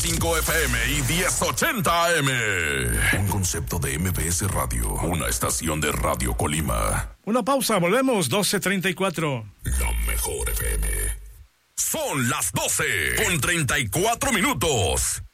96.5 FM y 1080 AM. Un concepto de MBS Radio. Una estación de Radio Colima. Una pausa, volvemos, 12:34. La mejor FM. Son las 12:34.